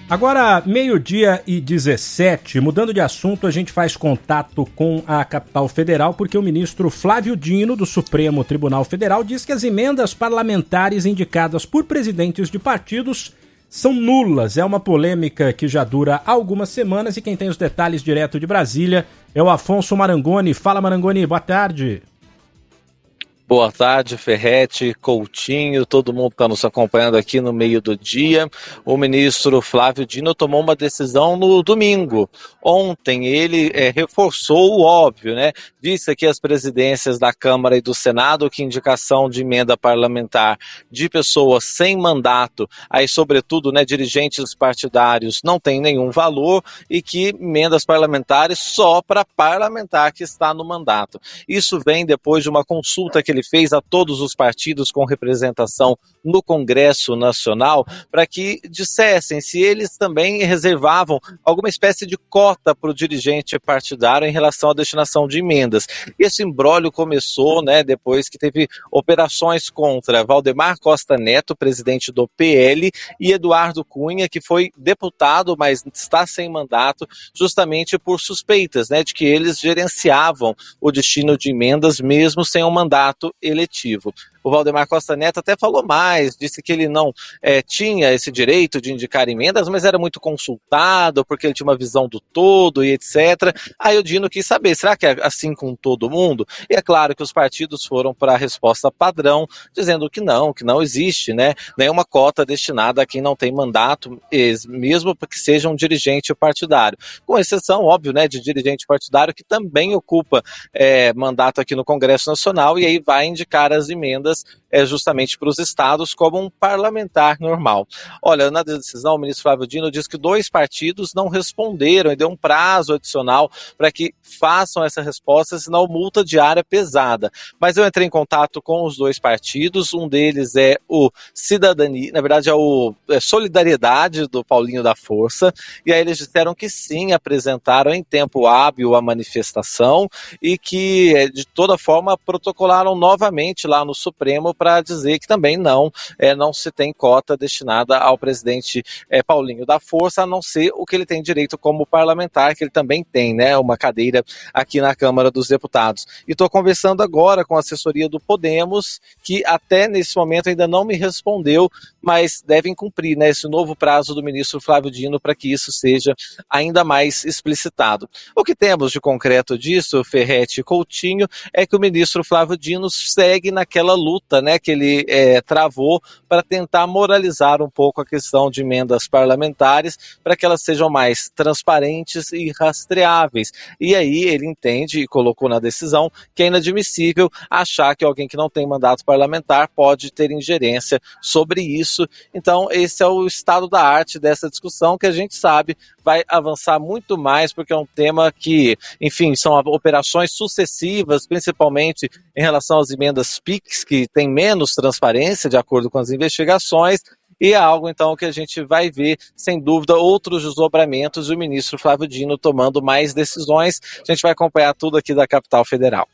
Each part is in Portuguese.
Agora, 12:17, mudando de assunto, a gente faz contato com a capital federal porque o ministro Flávio Dino, do Supremo Tribunal Federal, diz que as emendas parlamentares indicadas por presidentes de partidos são nulas. É uma polêmica que já dura algumas semanas e quem tem os detalhes direto de Brasília é o Afonso Marangoni. Fala, Marangoni, boa tarde. Boa tarde, Ferretti, Coutinho, todo mundo que está nos acompanhando aqui no meio do dia. O ministro Flávio Dino tomou uma decisão no domingo. Ontem ele reforçou o óbvio, né? Disse que as presidências da Câmara e do Senado que indicação de emenda parlamentar de pessoas sem mandato, aí sobretudo, né, dirigentes partidários, não tem nenhum valor e que emendas parlamentares só para parlamentar que está no mandato. Isso vem depois de uma consulta que ele fez a todos os partidos com representação no Congresso Nacional para que dissessem se eles também reservavam alguma espécie de cota para o dirigente partidário em relação à destinação de emendas. Esse imbróglio começou, né, depois que teve operações contra Valdemar Costa Neto, presidente do PL, e Eduardo Cunha, que foi deputado, mas está sem mandato, justamente por suspeitas, né, de que eles gerenciavam o destino de emendas mesmo sem um mandato eletivo. O Valdemar Costa Neto até falou mais, disse que ele não tinha esse direito de indicar emendas, mas era muito consultado, porque ele tinha uma visão do todo e etc. Aí o Dino quis saber, será que é assim com todo mundo? E é claro que os partidos foram para a resposta padrão, dizendo que não existe, né, nenhuma cota destinada a quem não tem mandato, mesmo que seja um dirigente partidário. Com exceção, óbvio, né, de dirigente partidário que também ocupa mandato aqui no Congresso Nacional e aí vai indicar as emendas justamente para os estados como um parlamentar normal. Olha, na decisão, o ministro Flávio Dino diz que 2 partidos não responderam e deu um prazo adicional para que façam essa resposta, senão multa diária pesada. Mas eu entrei em contato com os 2 partidos, um deles é o Cidadania, na verdade é o Solidariedade do Paulinho da Força, e aí eles disseram que sim, apresentaram em tempo hábil a manifestação e que de toda forma protocolaram novamente lá no Supremo para dizer que também não se tem cota destinada ao presidente Paulinho da Força, a não ser o que ele tem direito como parlamentar, que ele também tem, né, uma cadeira aqui na Câmara dos Deputados. E estou conversando agora com a assessoria do Podemos, que até nesse momento ainda não me respondeu, mas devem cumprir, né, esse novo prazo do ministro Flávio Dino para que isso seja ainda mais explicitado. O que temos de concreto disso, Ferretti e Coutinho, é que o ministro Flávio Dino segue naquela luta, né, que ele travou para tentar moralizar um pouco a questão de emendas parlamentares para que elas sejam mais transparentes e rastreáveis. E aí ele entende e colocou na decisão que é inadmissível achar que alguém que não tem mandato parlamentar pode ter ingerência sobre isso. Então esse é o estado da arte dessa discussão que a gente sabe vai avançar muito mais porque é um tema que, enfim, são operações sucessivas, principalmente em relação às emendas PIX, que tem menos transparência de acordo com as investigações, e é algo então que a gente vai ver, sem dúvida, outros desdobramentos e o ministro Flávio Dino tomando mais decisões. A gente vai acompanhar tudo aqui da capital federal.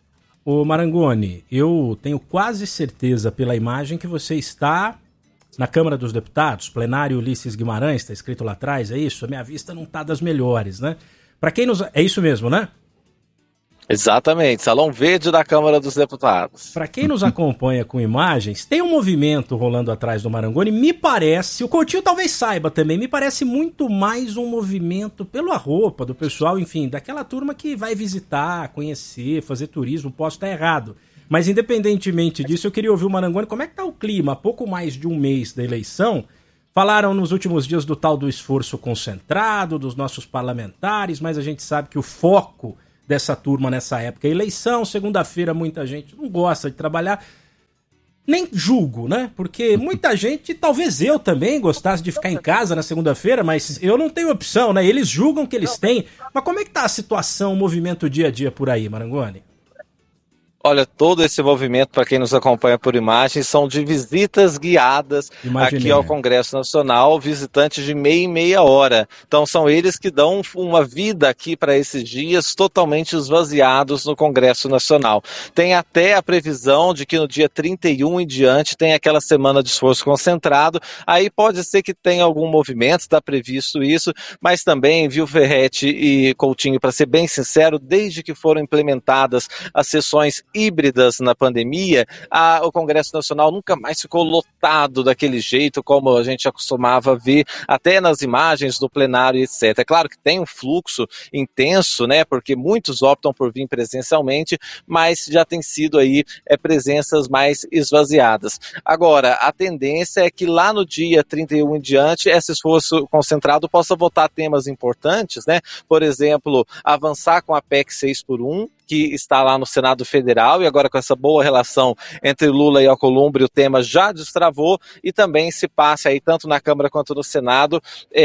Ô Marangoni, eu tenho quase certeza pela imagem que você está na Câmara dos Deputados, plenário Ulisses Guimarães, está escrito lá atrás, é isso? A minha vista não está das melhores, né? Para quem nos... É isso mesmo, né? Exatamente, Salão Verde da Câmara dos Deputados. Para quem nos acompanha com imagens, tem um movimento rolando atrás do Marangoni, me parece, o Coutinho talvez saiba também, me parece muito mais um movimento pela roupa do pessoal, enfim, daquela turma que vai visitar, conhecer, fazer turismo, posso estar errado. Mas independentemente disso, eu queria ouvir o Marangoni, como é que tá o clima? Há pouco mais de um mês da eleição, falaram nos últimos dias do tal do esforço concentrado, dos nossos parlamentares, mas a gente sabe que o foco dessa turma nessa época é eleição, segunda-feira muita gente não gosta de trabalhar, nem julgo, né? Porque muita gente, talvez eu também gostasse de ficar em casa na segunda-feira, mas eu não tenho opção, né? Eles julgam que eles têm. Mas como é que tá a situação, o movimento dia a dia por aí, Marangoni? Olha, todo esse movimento, para quem nos acompanha por imagens, são de visitas guiadas aqui ao Congresso Nacional, visitantes de meia e meia hora. Então são eles que dão uma vida aqui para esses dias totalmente esvaziados no Congresso Nacional. Tem até a previsão de que no dia 31 em diante tem aquela semana de esforço concentrado, aí pode ser que tenha algum movimento, está previsto isso, mas também, viu, Ferretti e Coutinho, para ser bem sincero, desde que foram implementadas as sessões híbridas na pandemia, o Congresso Nacional nunca mais ficou lotado daquele jeito como a gente acostumava ver até nas imagens do plenário, etc. É claro que tem um fluxo intenso, né, porque muitos optam por vir presencialmente, mas já tem sido aí presenças mais esvaziadas. Agora, a tendência é que lá no dia 31 em diante, esse esforço concentrado possa votar temas importantes, né, por exemplo, avançar com a PEC 6x1, que está lá no Senado Federal, e agora com essa boa relação entre Lula e Alcolumbre, o tema já destravou, e também se passa aí, tanto na Câmara quanto no Senado,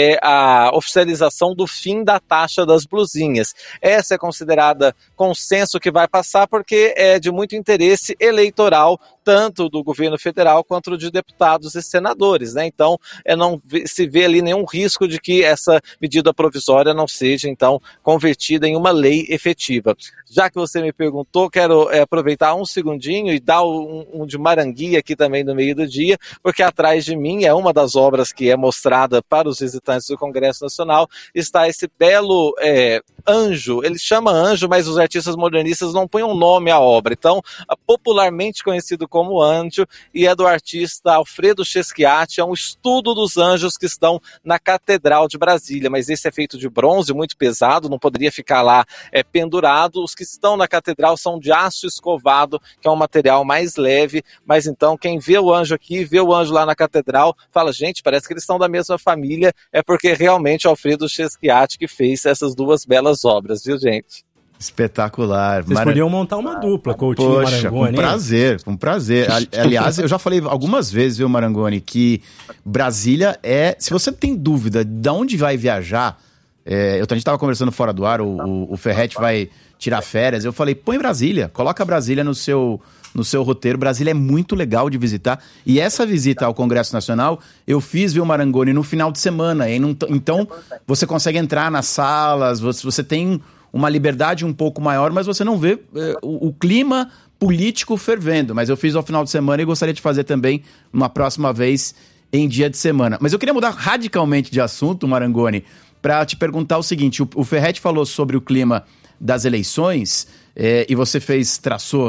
a oficialização do fim da taxa das blusinhas. Essa é considerada consenso que vai passar, porque é de muito interesse eleitoral, tanto do governo federal quanto de deputados e senadores, né? Então, não se vê ali nenhum risco de que essa medida provisória não seja, então, convertida em uma lei efetiva. Já que você me perguntou, quero aproveitar um segundinho e dar um de Marangui aqui também no meio do dia, porque atrás de mim é uma das obras que é mostrada para os visitantes do Congresso Nacional, está esse belo anjo. Ele chama anjo, mas os artistas modernistas não põem um nome à obra, então, popularmente conhecido como anjo, e é do artista Alfredo Cheschiatti, é um estudo dos anjos que estão na Catedral de Brasília, mas esse é feito de bronze, muito pesado, não poderia ficar lá pendurado. Os que estão na catedral são de aço escovado, que é um material mais leve, mas então quem vê o anjo aqui, vê o anjo lá na catedral, fala, gente, parece que eles são da mesma família, é porque realmente é Alfredo Cheschiatti que fez essas duas belas obras, viu, gente? Espetacular. Vocês podiam montar uma dupla, Coutinho e Marangoni. Com prazer. Aliás, eu já falei algumas vezes, viu, Marangoni, que Brasília se você tem dúvida de onde vai viajar, a gente estava conversando fora do ar, o Ferretti vai tirar férias, eu falei, põe Brasília, coloca Brasília no seu roteiro. Brasília é muito legal de visitar, e essa visita ao Congresso Nacional eu fiz, viu, Marangoni, no final de semana, então você consegue entrar nas salas, você tem uma liberdade um pouco maior, mas você não vê o clima político fervendo, mas eu fiz ao final de semana e gostaria de fazer também uma próxima vez em dia de semana. Mas eu queria mudar radicalmente de assunto, Marangoni, para te perguntar o seguinte, o Ferretti falou sobre o clima das eleições, e você fez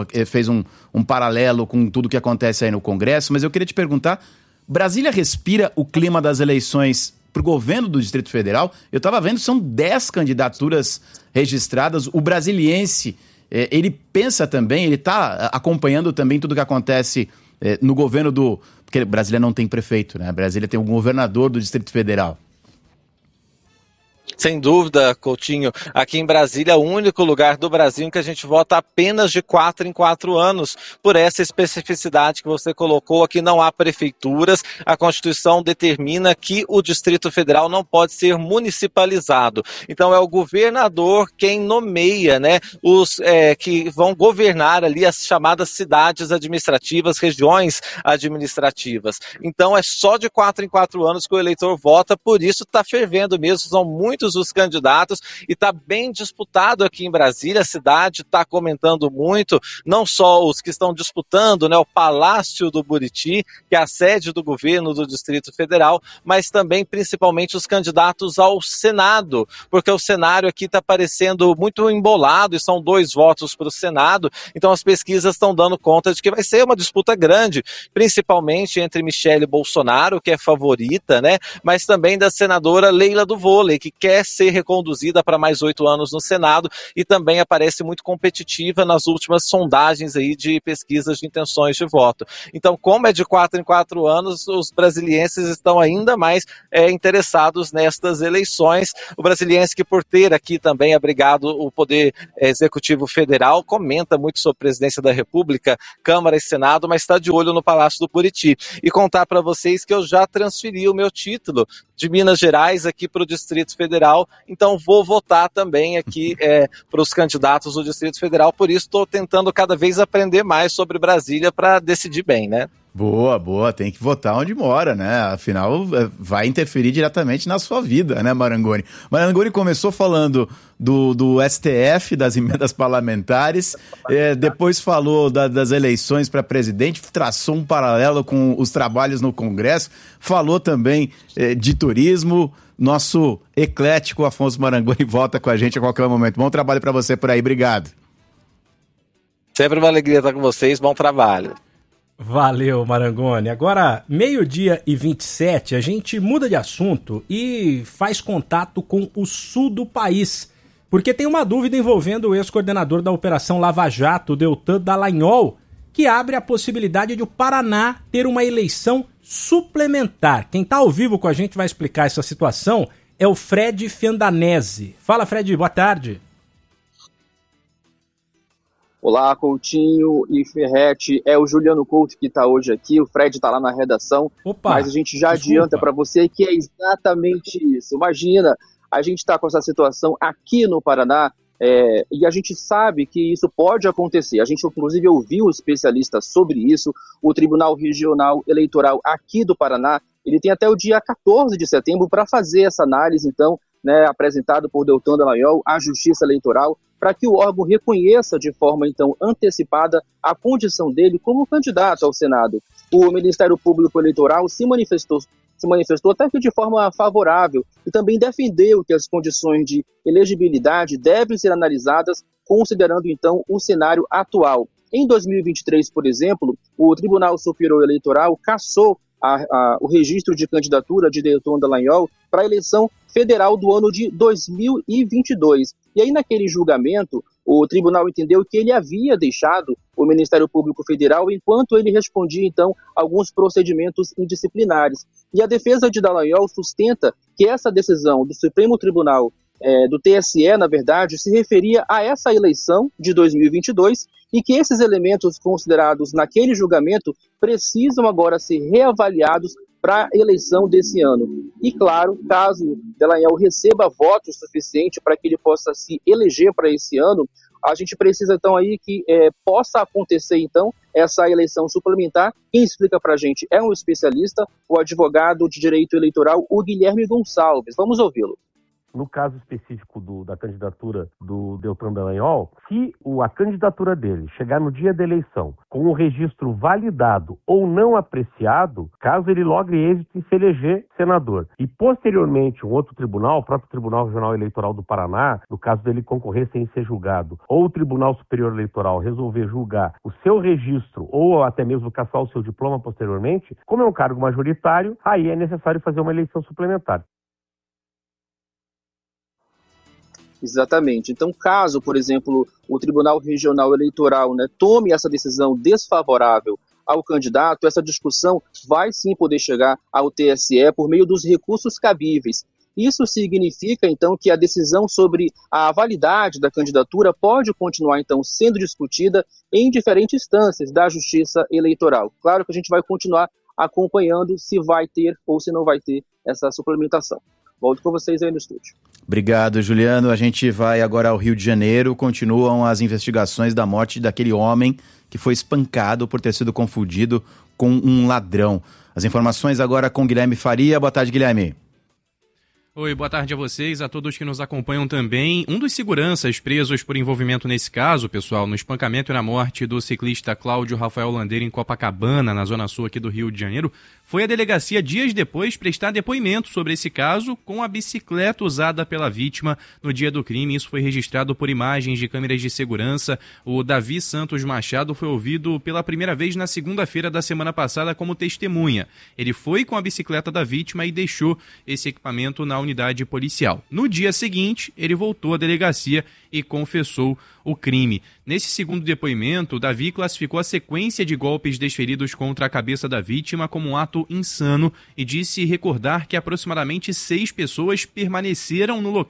um paralelo com tudo que acontece aí no Congresso, mas eu queria te perguntar, Brasília respira o clima das eleições para o governo do Distrito Federal? Eu estava vendo, são 10 candidaturas registradas, o brasiliense, ele pensa também, ele está acompanhando também tudo que acontece no governo porque Brasília não tem prefeito, né? Brasília tem um governador do Distrito Federal. Sem dúvida, Coutinho, aqui em Brasília é o único lugar do Brasil em que a gente vota apenas de 4 em 4 anos, por essa especificidade que você colocou. Aqui não há prefeituras, a Constituição determina que o Distrito Federal não pode ser municipalizado. Então é o governador quem nomeia, né, os que vão governar ali as chamadas cidades administrativas, regiões administrativas. Então é só de 4 em 4 anos que o eleitor vota, por isso está fervendo mesmo, são muitos os candidatos e está bem disputado aqui em Brasília. A cidade está comentando muito, não só os que estão disputando, né, o Palácio do Buriti, que é a sede do governo do Distrito Federal, mas também principalmente os candidatos ao Senado, porque o cenário aqui está parecendo muito embolado e são 2 votos para o Senado, então as pesquisas estão dando conta de que vai ser uma disputa grande, principalmente entre Michele Bolsonaro, que é favorita, né, mas também da senadora Leila do Vôlei, que quer ser reconduzida para mais 8 anos no Senado e também aparece muito competitiva nas últimas sondagens aí de pesquisas de intenções de voto. Então, como é de 4 em 4 anos, os brasilienses estão ainda mais interessados nestas eleições. O brasiliense, que por ter aqui também abrigado o Poder Executivo Federal, comenta muito sobre a presidência da República, Câmara e Senado, mas está de olho no Palácio do Buriti. E contar para vocês que eu já transferi o meu título de Minas Gerais aqui para o Distrito Federal, então vou votar também aqui para os candidatos do Distrito Federal, por isso estou tentando cada vez aprender mais sobre Brasília para decidir bem, né? Boa, tem que votar onde mora, né? Afinal, vai interferir diretamente na sua vida, né, Marangoni? Marangoni começou falando do STF, das emendas parlamentares, depois falou das eleições para presidente, traçou um paralelo com os trabalhos no Congresso, falou também de turismo. Nosso eclético Afonso Marangoni volta com a gente a qualquer momento. Bom trabalho para você por aí, obrigado. Sempre uma alegria estar com vocês, bom trabalho. Valeu, Marangoni. Agora, 12h27, a gente muda de assunto e faz contato com o sul do país, porque tem uma dúvida envolvendo o ex-coordenador da Operação Lava Jato, Deltan Dallagnol, que abre a possibilidade de o Paraná ter uma eleição suplementar. Quem está ao vivo com a gente vai explicar essa situação é o Fred Fendanese. Fala, Fred, boa tarde. Olá, Coutinho e Ferretti. É o Juliano Couto que está hoje aqui, o Fred está lá na redação. Opa, mas a gente já adianta para você que é exatamente isso. Imagina, a gente está com essa situação aqui no Paraná e a gente sabe que isso pode acontecer. A gente, inclusive, ouviu especialistas sobre isso. O Tribunal Regional Eleitoral aqui do Paraná, ele tem até o dia 14 de setembro para fazer essa análise, então, apresentado por Deltan Dallagnol à Justiça Eleitoral, para que o órgão reconheça de forma, então, antecipada a condição dele como candidato ao Senado. O Ministério Público Eleitoral se manifestou até que de forma favorável e também defendeu que as condições de elegibilidade devem ser analisadas considerando, então, o cenário atual. Em 2023, por exemplo, o Tribunal Superior Eleitoral cassou o registro de candidatura de Deltan Dallagnol para a eleição federal do ano de 2022. E aí, naquele julgamento, o tribunal entendeu que ele havia deixado o Ministério Público Federal enquanto ele respondia, então, alguns procedimentos indisciplinares. E a defesa de Dallagnol sustenta que essa decisão do Supremo Tribunal, do TSE, na verdade, se referia a essa eleição de 2022 e que esses elementos considerados naquele julgamento precisam agora ser reavaliados para a eleição desse ano. E, claro, caso Dallagnol receba votos suficientes para que ele possa se eleger para esse ano, a gente precisa, então, aí que possa acontecer, então, essa eleição suplementar. Quem explica para a gente é um especialista, o advogado de direito eleitoral, o Guilherme Gonçalves. Vamos ouvi-lo. No caso específico da candidatura do Deltan Dallagnol, se a candidatura dele chegar no dia da eleição com o registro validado ou não apreciado, caso ele logre êxito em se eleger senador, e posteriormente um outro tribunal, o próprio Tribunal Regional Eleitoral do Paraná, no caso dele concorrer sem ser julgado, ou o Tribunal Superior Eleitoral resolver julgar o seu registro ou até mesmo cassar o seu diploma posteriormente, como é um cargo majoritário, aí é necessário fazer uma eleição suplementar. Exatamente. Então, caso, por exemplo, o Tribunal Regional Eleitoral tome essa decisão desfavorável ao candidato, essa discussão vai sim poder chegar ao TSE por meio dos recursos cabíveis. Isso significa, então, que a decisão sobre a validade da candidatura pode continuar, então, sendo discutida em diferentes instâncias da Justiça Eleitoral. Claro que a gente vai continuar acompanhando se vai ter ou se não vai ter essa suplementação. Volto com vocês aí no estúdio. Obrigado, Juliano. A gente vai agora ao Rio de Janeiro. Continuam as investigações da morte daquele homem que foi espancado por ter sido confundido com um ladrão. As informações agora com Guilherme Faria. Boa tarde, Guilherme. Oi, boa tarde a vocês, a todos que nos acompanham também. Um dos seguranças presos por envolvimento nesse caso, pessoal, no espancamento e na morte do ciclista Cláudio Rafael Landeira em Copacabana, na zona sul aqui do Rio de Janeiro, foi à delegacia dias depois prestar depoimento sobre esse caso com a bicicleta usada pela vítima no dia do crime. Isso foi registrado por imagens de câmeras de segurança. O Davi Santos Machado foi ouvido pela primeira vez na segunda-feira da semana passada como testemunha. Ele foi com a bicicleta da vítima e deixou esse equipamento na unidade policial. No dia seguinte, ele voltou à delegacia e confessou o crime. Nesse segundo depoimento, o Davi classificou a sequência de golpes desferidos contra a cabeça da vítima como um ato insano e disse recordar que aproximadamente 6 pessoas permaneceram no local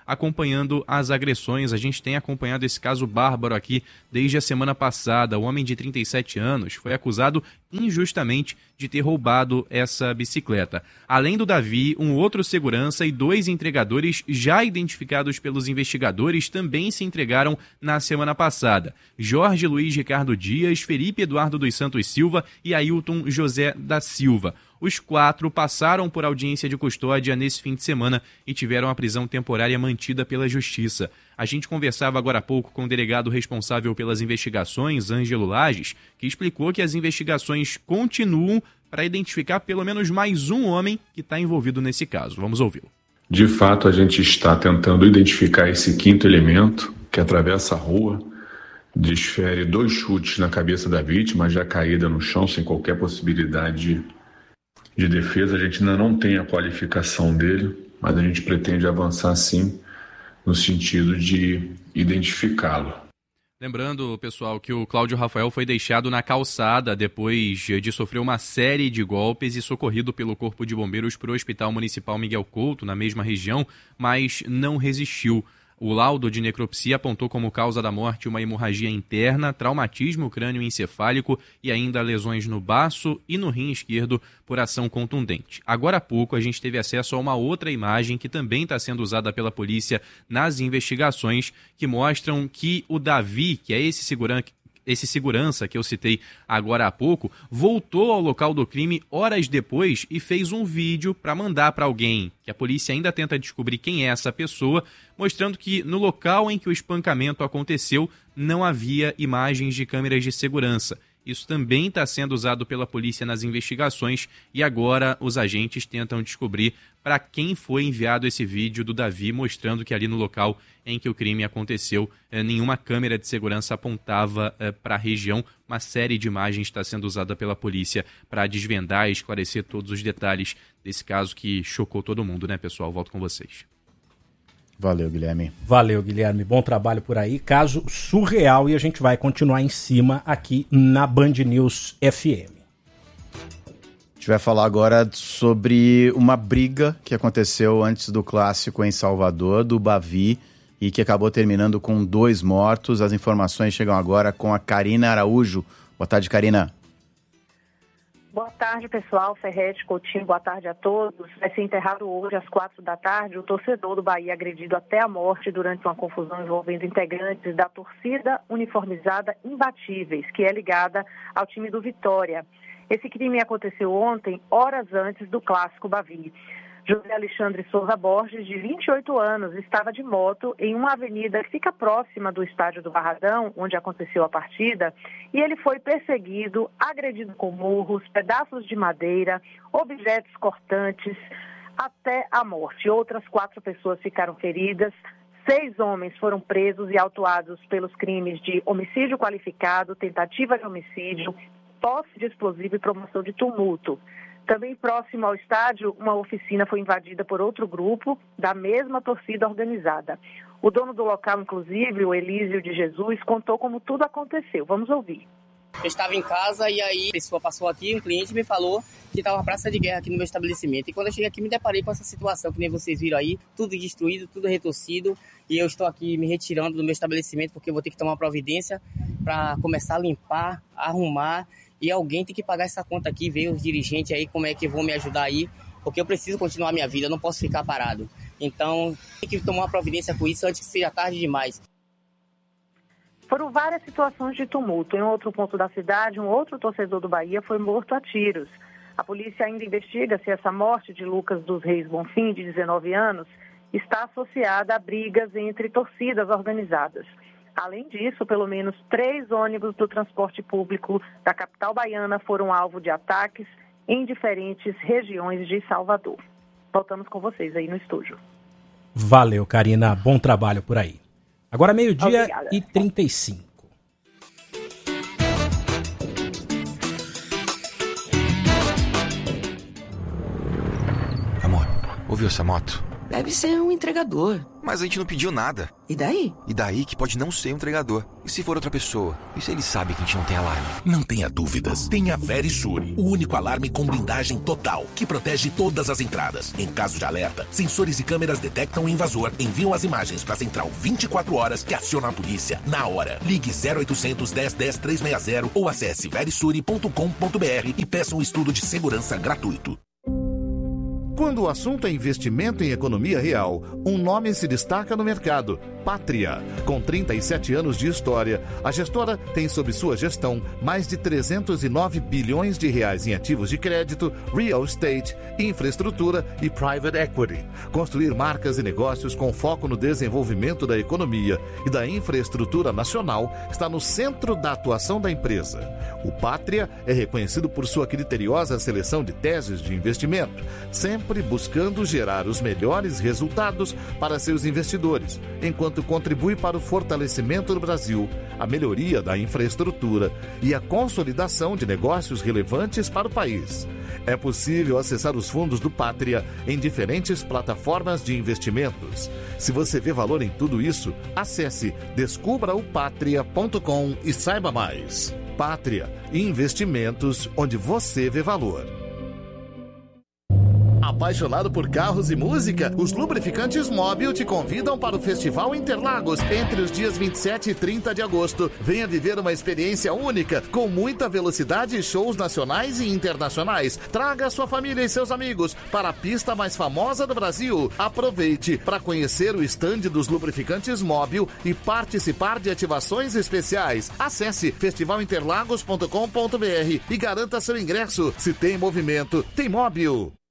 acompanhando as agressões. A gente tem acompanhado esse caso bárbaro aqui desde a semana passada. O homem de 37 anos foi acusado injustamente de ter roubado essa bicicleta. Além do Davi, um outro segurança e 2 entregadores já identificados pelos investigadores também se entregaram na semana passada. Jorge Luiz Ricardo Dias, Felipe Eduardo dos Santos Silva e Ailton José da Silva. Os 4 passaram por audiência de custódia nesse fim de semana e tiveram a prisão temporária mantida pela Justiça. A gente conversava agora há pouco com o delegado responsável pelas investigações, Ângelo Lages, que explicou que as investigações continuam para identificar pelo menos mais um homem que está envolvido nesse caso. Vamos ouvi-lo. De fato, a gente está tentando identificar esse 5º elemento que atravessa a rua, desfere 2 chutes na cabeça da vítima, já caída no chão, sem qualquer possibilidade de defesa. A gente ainda não tem a qualificação dele, mas a gente pretende avançar sim no sentido de identificá-lo. Lembrando, pessoal, que o Cláudio Rafael foi deixado na calçada depois de sofrer uma série de golpes e socorrido pelo Corpo de Bombeiros para o Hospital Municipal Miguel Couto, na mesma região, mas não resistiu. O laudo de necropsia apontou como causa da morte uma hemorragia interna, traumatismo crânioencefálico e ainda lesões no baço e no rim esquerdo por ação contundente. Agora há pouco a gente teve acesso a uma outra imagem que também está sendo usada pela polícia nas investigações, que mostram que o Davi, que é esse segurança que eu citei agora há pouco, voltou ao local do crime horas depois e fez um vídeo para mandar para alguém, que a polícia ainda tenta descobrir quem é essa pessoa, mostrando que no local em que o espancamento aconteceu não havia imagens de câmeras de segurança. Isso também está sendo usado pela polícia nas investigações e agora os agentes tentam descobrir para quem foi enviado esse vídeo do Davi, mostrando que ali no local em que o crime aconteceu, nenhuma câmera de segurança apontava para a região. Uma série de imagens está sendo usada pela polícia para desvendar e esclarecer todos os detalhes desse caso que chocou todo mundo, né, pessoal? Volto com vocês. Valeu, Guilherme. Valeu, Guilherme. Bom trabalho por aí. Caso surreal e a gente vai continuar em cima aqui na Band News FM. A gente vai falar agora sobre uma briga que aconteceu antes do clássico em Salvador, do Bavi, e que acabou terminando com 2 mortos. As informações chegam agora com a Karina Araújo. Boa tarde, Karina. Boa tarde, pessoal. Ferretti, Coutinho, boa tarde a todos. Vai ser enterrado hoje, às 4 da tarde, o torcedor do Bahia agredido até a morte durante uma confusão envolvendo integrantes da torcida uniformizada Imbatíveis, que é ligada ao time do Vitória. Esse crime aconteceu ontem, horas antes do clássico Bavi. José Alexandre Souza Borges, de 28 anos, estava de moto em uma avenida que fica próxima do estádio do Barradão, onde aconteceu a partida, e ele foi perseguido, agredido com murros, pedaços de madeira, objetos cortantes, até a morte. Outras 4 pessoas ficaram feridas, 6 homens foram presos e autuados pelos crimes de homicídio qualificado, tentativa de homicídio, posse de explosivo e promoção de tumulto. Também próximo ao estádio, uma oficina foi invadida por outro grupo da mesma torcida organizada. O dono do local, inclusive, o Elísio de Jesus, contou como tudo aconteceu. Vamos ouvir. Eu estava em casa e aí a pessoa passou aqui, um cliente me falou que estava uma praça de guerra aqui no meu estabelecimento. E quando eu cheguei aqui me deparei com essa situação, que nem vocês viram aí, tudo destruído, tudo retorcido. E eu estou aqui me retirando do meu estabelecimento porque eu vou ter que tomar providência para começar a limpar, arrumar. E alguém tem que pagar essa conta aqui, ver os dirigentes aí, como é que vão me ajudar aí, porque eu preciso continuar a minha vida, eu não posso ficar parado. Então, tem que tomar uma providência com isso antes que seja tarde demais. Foram várias situações de tumulto. Em outro ponto da cidade, um outro torcedor do Bahia foi morto a tiros. A polícia ainda investiga se essa morte de Lucas dos Reis Bonfim, de 19 anos, está associada a brigas entre torcidas organizadas. Além disso, pelo menos 3 ônibus do transporte público da capital baiana foram alvo de ataques em diferentes regiões de Salvador. Voltamos com vocês aí no estúdio. Valeu, Karina. Bom trabalho por aí. Agora 12h35. Amor, ouviu essa moto? Deve ser um entregador. Mas a gente não pediu nada. E daí? E daí que pode não ser um entregador. E se for outra pessoa? E se ele sabe que a gente não tem alarme? Não tenha dúvidas. Tenha a Verisure, o único alarme com blindagem total, que protege todas as entradas. Em caso de alerta, sensores e câmeras detectam o invasor, enviam as imagens para a central 24 horas que aciona a polícia na hora. Ligue 0800 10 10 360 ou acesse verisure.com.br e peça um estudo de segurança gratuito. Quando o assunto é investimento em economia real, um nome se destaca no mercado: Pátria. Com 37 anos de história, a gestora tem sob sua gestão mais de 309 bilhões de reais em ativos de crédito, real estate, infraestrutura e private equity. Construir marcas e negócios com foco no desenvolvimento da economia e da infraestrutura nacional está no centro da atuação da empresa. O Pátria é reconhecido por sua criteriosa seleção de teses de investimento, sempre buscando gerar os melhores resultados para seus investidores, enquanto contribui para o fortalecimento do Brasil, a melhoria da infraestrutura e a consolidação de negócios relevantes para o país. É possível acessar os fundos do Pátria em diferentes plataformas de investimentos. Se você vê valor em tudo isso, acesse descubraopatria.com e saiba mais. Pátria, investimentos onde você vê valor. Apaixonado por carros e música? Os Lubrificantes Móbil te convidam para o Festival Interlagos entre os dias 27 e 30 de agosto. Venha viver uma experiência única, com muita velocidade e shows nacionais e internacionais. Traga sua família e seus amigos para a pista mais famosa do Brasil. Aproveite para conhecer o estande dos Lubrificantes Móbil e participar de ativações especiais. Acesse festivalinterlagos.com.br e garanta seu ingresso. Se tem movimento, tem Móbil.